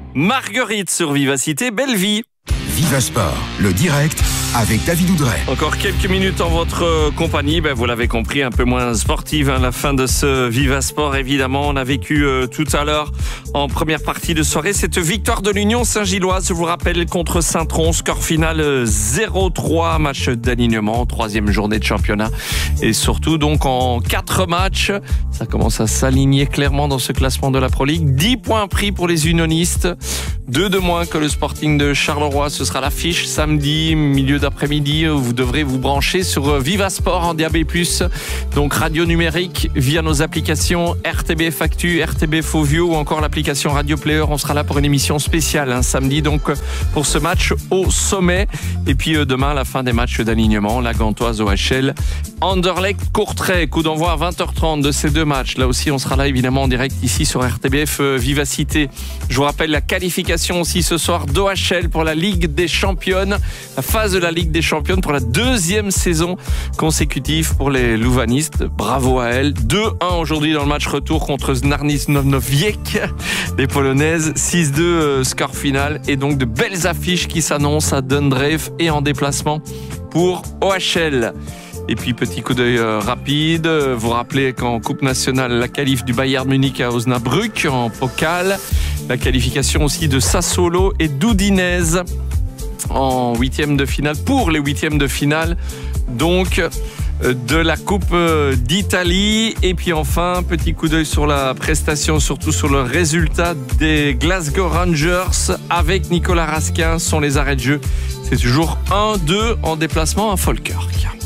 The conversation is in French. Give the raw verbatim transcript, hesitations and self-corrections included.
Marguerite sur Vivacité, belle vie. Viva Sport, le direct avec David Oudray. Encore quelques minutes en votre compagnie, ben vous l'avez compris, un peu moins sportive, hein, la fin de ce Viva Sport évidemment. On a vécu euh, tout à l'heure en première partie de soirée cette victoire de l'Union Saint-Gilloise, je vous rappelle, contre Saint-Tron, score final zéro trois, match d'alignement, troisième journée de championnat et surtout donc en quatre matchs, ça commence à s'aligner clairement dans ce classement de la Pro League. dix points pris pour les unionistes, deux de moins que le Sporting de Charleroi. Ce sera l'affiche samedi, milieu d'après-midi. Vous devrez vous brancher sur Viva Sport en D A B plus, donc radio numérique via nos applications R T B Factu, R T B Fovio ou encore l'application Radio Player. On sera là pour une émission spéciale hein, samedi donc pour ce match au sommet. Et puis euh, demain, la fin des matchs d'alignement, la Gantoise O H L, Anderlecht Courtrai, coup d'envoi à vingt heures trente de ces deux matchs. Là aussi, on sera là évidemment en direct ici sur R T B F euh, Vivacité. Je vous rappelle la qualification aussi ce soir d'O H L pour la Ligue des Championnes, la phase de la Ligue des Championnes pour la deuxième saison consécutive pour les louvanistes. Bravo à elle. deux un aujourd'hui dans le match retour contre Znarnis Nowiec, les Polonaises. six deux euh, score final et donc de belles affiches qui s'annoncent à Dundreef et en déplacement pour O H L. Et puis petit coup d'œil euh, rapide, vous vous rappelez qu'en Coupe nationale, la qualif du Bayern Munich à Osnabrück en Pokal, la qualification aussi de Sassuolo et d'Udinese en huitième de finale, pour les huitièmes de finale donc de la Coupe d'Italie. Et puis enfin, petit coup d'œil sur la prestation, surtout sur le résultat des Glasgow Rangers avec Nicolas Raskin, sont les arrêts de jeu. C'est toujours un deux en déplacement à Falkirk.